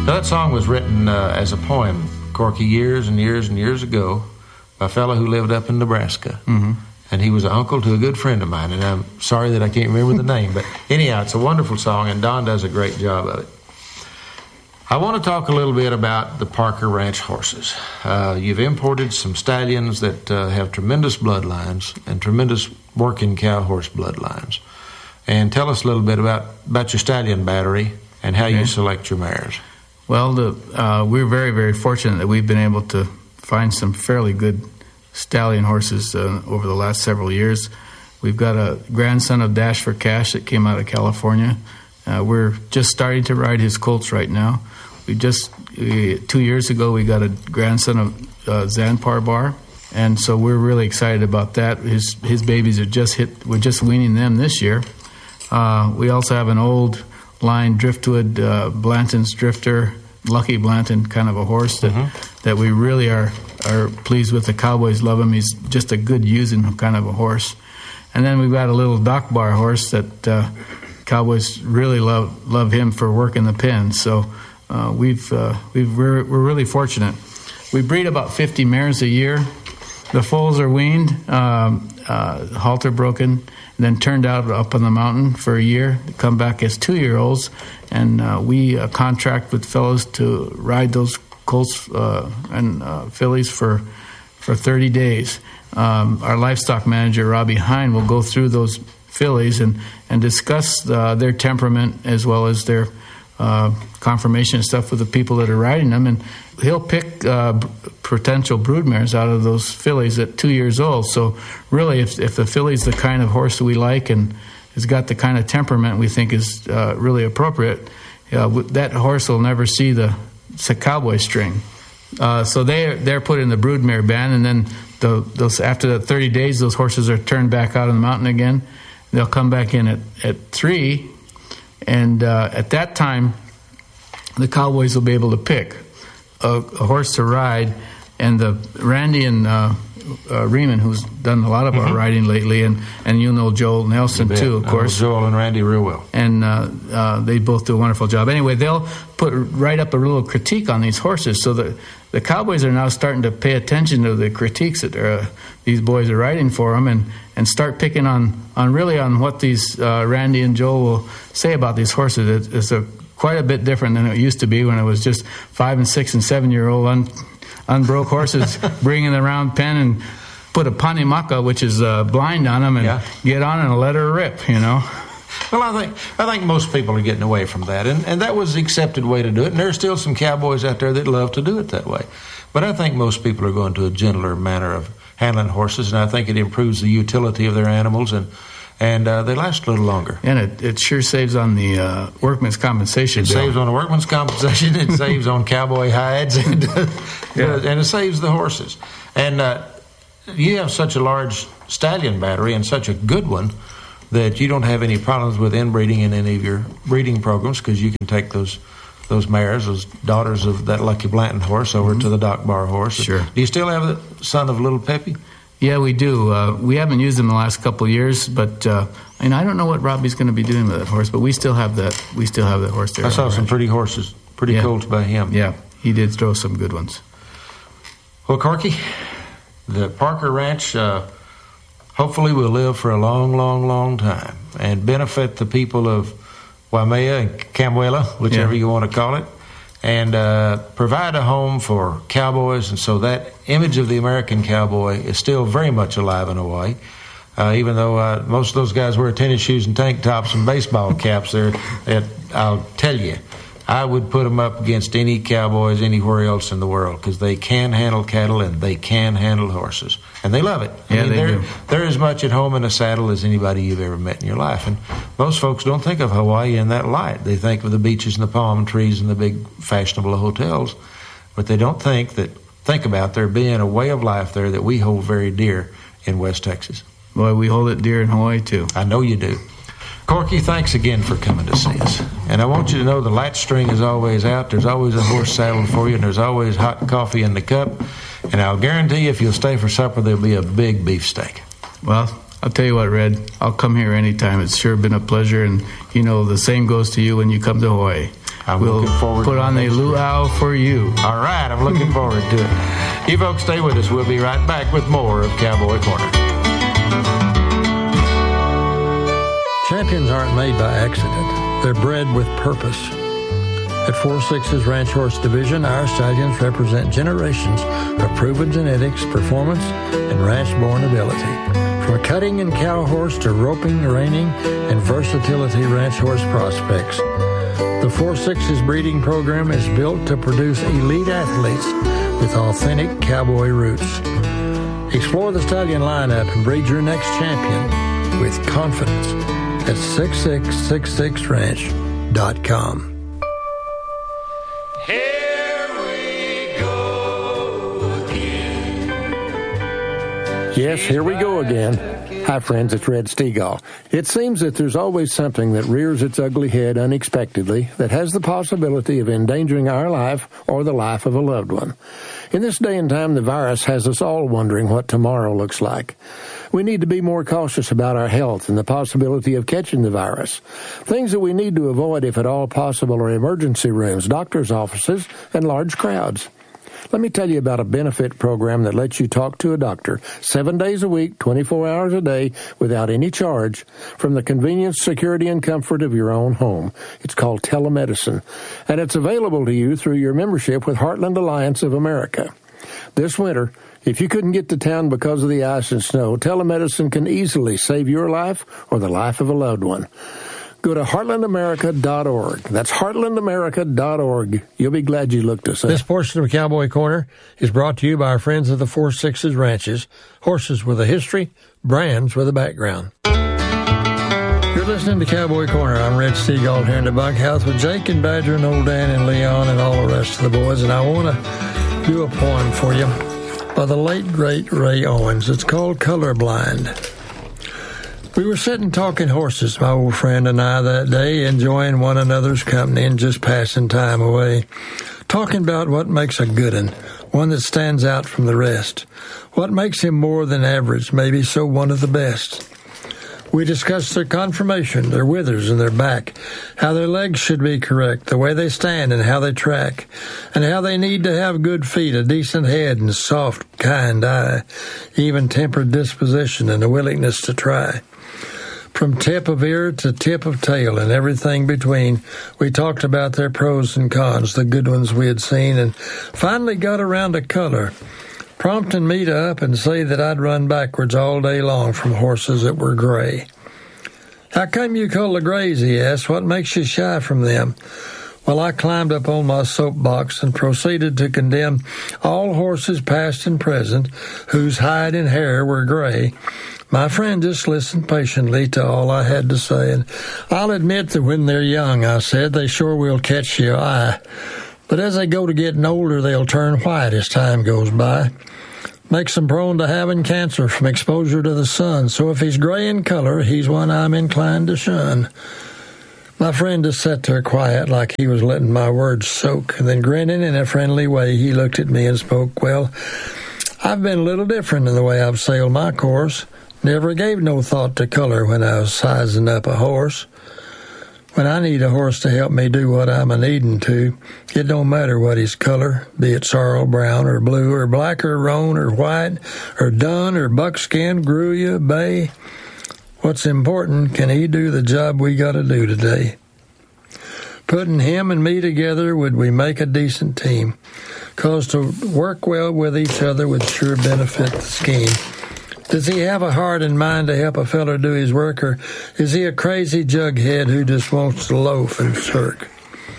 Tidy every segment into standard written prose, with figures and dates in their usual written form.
Now, that song was written as a poem, Corky, years and years and years ago, by a fellow who lived up in Nebraska. Mm-hmm. And he was an uncle to a good friend of mine, and I'm sorry that I can't remember the name. But anyhow, it's a wonderful song, and Don does a great job of it. I want to talk a little bit about the Parker Ranch horses. You've imported some stallions that have tremendous bloodlines and tremendous working cow horse bloodlines. And tell us a little bit about your stallion battery and how you select your mares. Well, we're very, very fortunate that we've been able to find some fairly good stallion horses over the last several years. We've got a grandson of Dash for Cash that came out of California. We're just starting to ride his colts right now. 2 years ago, we got a grandson of Zanpar Bar, and so we're really excited about that. His babies are we're just weaning them this year. We also have an old line driftwood, Blanton's Drifter, Lucky Blanton kind of a horse that we really are pleased with. The Cowboys love him. He's just a good using kind of a horse. And then we've got a little Dock Bar horse that Cowboys really love him for working the pen. So we're really fortunate. We breed about 50 mares a year. The foals are weaned, halter broken, and then turned out up on the mountain for a year. They come back as 2-year-olds, and we contract with fellows to ride those colts and fillies for 30 days. Our livestock manager, Robbie Hine, will go through those fillies and discuss their temperament as well as their conformation and stuff with the people that are riding them, and he'll pick potential broodmares out of those fillies at 2 years old. So really, if the filly's the kind of horse that we like and has got the kind of temperament we think is really appropriate, that horse will never see the cowboy string. So they're put in the broodmare band, and then those after the 30 days, those horses are turned back out on the mountain again. They'll come back in at 3, and at that time, the Cowboys will be able to pick a horse to ride, and the Randy and Riemann, who's done a lot of our riding lately, and you know Joel Nelson too, of course. I know Joel and Randy real well. And they both do a wonderful job. Anyway, they'll write up a little critique on these horses, so the Cowboys are now starting to pay attention to the critiques that these boys are writing for them, and start picking on what these Randy and Joel will say about these horses. It's quite a bit different than it used to be when it was just 5 and 6 and 7-year-old unbroke horses bringing the round pen and put a panimaka, which is blind, on them and get on and let her rip, you know. Well, I think most people are getting away from that, and that was the accepted way to do it. And there are still some cowboys out there that love to do it that way. But I think most people are going to a gentler manner of handling horses, and I think it improves the utility of their animals, and they last a little longer. And it sure saves on the workman's compensation. It saves on the workman's compensation. It saves on cowboy hides, and it saves the horses. And you have such a large stallion battery and such a good one that you don't have any problems with inbreeding in any of your breeding programs, because you can take those mares, those daughters of that Lucky Blanton horse, over to the Dock Bar horse. Sure. Do you still have the son of Little Peppy? Yeah, we do. We haven't used him the last couple of years, but I don't know what Robbie's going to be doing with that horse. But we still have that. We still have that horse there. I saw some pretty horses, pretty colts by him. Yeah, he did throw some good ones. Well, Corky, the Parker Ranch hopefully will live for a long, long, long time and benefit the people of Waimea and Camuela, whichever you want to call it, and provide a home for cowboys. And so that image of the American cowboy is still very much alive in Hawaii. Even though most of those guys wear tennis shoes and tank tops and baseball caps, I'll tell you, I would put them up against any cowboys anywhere else in the world, because they can handle cattle and they can handle horses, and they love it. They're as much at home in a saddle as anybody you've ever met in your life. And most folks don't think of Hawaii in that light. They think of the beaches and the palm trees and the big fashionable hotels, but they don't think about there being a way of life there that we hold very dear in West Texas. Boy, we hold it dear in Hawaii too. I know you do. Corky, thanks again for coming to see us. And I want you to know the latch string is always out. There's always a horse saddle for you, and there's always hot coffee in the cup. And I'll guarantee you, if you'll stay for supper, there'll be a big beefsteak. Well, I'll tell you what, Red, I'll come here anytime. It's sure been a pleasure, and, the same goes to you when you come to Hawaii. I'm we'll looking forward put to on the next year. luau for you. All right, I'm looking forward to it. You folks stay with us. We'll be right back with more of Cowboy Corner. Champions aren't made by accident. They're bred with purpose. At 4-6's Ranch Horse Division, our stallions represent generations of proven genetics, performance, and ranch-born ability. From cutting and cow horse to roping, reining, and versatility ranch horse prospects. The 4-6's breeding program is built to produce elite athletes with authentic cowboy roots. Explore the stallion lineup and breed your next champion with confidence at 6666ranch.com. Here we go again. Yes, here we go again. Hi, friends, it's Red Stegall. It seems that there's always something that rears its ugly head unexpectedly that has the possibility of endangering our life or the life of a loved one. In this day and time, the virus has us all wondering what tomorrow looks like. We need to be more cautious about our health and the possibility of catching the virus. Things that we need to avoid, if at all possible, are emergency rooms, doctor's offices, and large crowds. Let me tell you about a benefit program that lets you talk to a doctor 7 days a week, 24 hours a day, without any charge, from the convenience, security, and comfort of your own home. It's called telemedicine, and it's available to you through your membership with Heartland Alliance of America. This winter, if you couldn't get to town because of the ice and snow, telemedicine can easily save your life or the life of a loved one. Go to heartlandamerica.org. That's heartlandamerica.org. You'll be glad you looked us up. This portion of Cowboy Corner is brought to you by our friends of the 4-6's Ranches, horses with a history, brands with a background. You're listening to Cowboy Corner. I'm Red Stegall here in the bunkhouse with Jake and Badger and Old Dan and Leon and all the rest of the boys, and I want to do a poem for you by the late, great Ray Owens. It's called Colorblind. We were sitting talking horses, my old friend and I, that day, enjoying one another's company and just passing time away, talking about what makes a good one that stands out from the rest, what makes him more than average, maybe so one of the best. We discussed their conformation, their withers, and their back, how their legs should be correct, the way they stand and how they track, and how they need to have good feet, a decent head, and soft, kind eye, even-tempered disposition, and a willingness to try. From tip of ear to tip of tail and everything between, we talked about their pros and cons, the good ones we had seen, and finally got around to color, prompting me to up and say that I'd run backwards all day long from horses that were gray. How come you call the grays, he asked. What makes you shy from them? Well, I climbed up on my soapbox and proceeded to condemn all horses past and present whose hide and hair were gray. My friend just listened patiently to all I had to say, and I'll admit that when they're young, I said, they sure will catch your eye. But as they go to getting older, they'll turn white as time goes by. Makes them prone to having cancer from exposure to the sun. So if he's gray in color, he's one I'm inclined to shun. My friend just sat there quiet like he was letting my words soak. And then grinning in a friendly way, he looked at me and spoke, well, I've been a little different in the way I've sailed my course. Never gave no thought to color when I was sizing up a horse. When I need a horse to help me do what I'm a-needing to, it don't matter what his color, be it sorrel brown or blue or black or roan or white or dun or buckskin, gruya, bay. What's important, can he do the job we got to do today? Putting him and me together, would we make a decent team? 'Cause to work well with each other would sure benefit the scheme. Does he have a heart and mind to help a feller do his work, or is he a crazy jughead who just wants to loaf and shirk?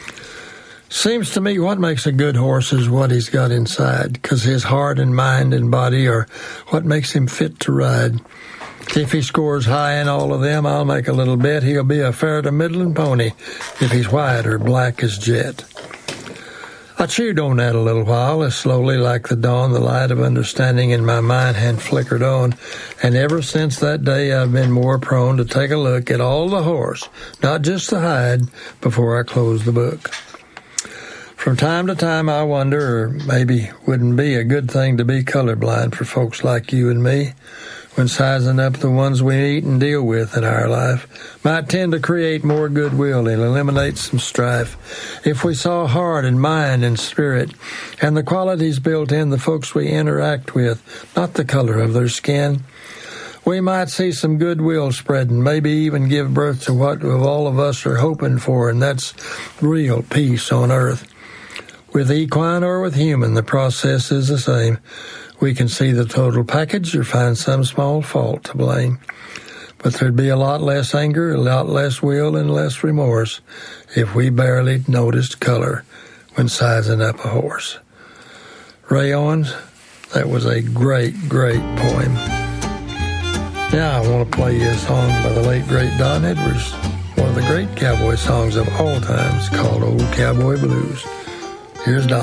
Seems to me what makes a good horse is what he's got inside, 'cause his heart and mind and body are what makes him fit to ride. If he scores high in all of them, I'll make a little bet he'll be a fair to middling pony if he's white or black as jet. I chewed on that a little while, as slowly like the dawn the light of understanding in my mind had flickered on, and ever since that day I've been more prone to take a look at all the horse, not just the hide, before I close the book. From time to time I wonder, or maybe wouldn't be a good thing to be colorblind for folks like you and me. when sizing up the ones we meet and deal with in our life, might tend to create more goodwill and eliminate some strife. If we saw heart and mind and spirit and the qualities built in the folks we interact with, not the color of their skin, we might see some goodwill spread and maybe even give birth to what all of us are hoping for, and that's real peace on earth. With equine or with human, the process is the same. We can see the total package or find some small fault to blame. But there'd be a lot less anger, a lot less will, and less remorse if we barely noticed color when sizing up a horse. Ray Owens, that was a great, great poem. Now I want to play you a song by the late, great Don Edwards, one of the great cowboy songs of all times, called Old Cowboy Blues. Here's Don.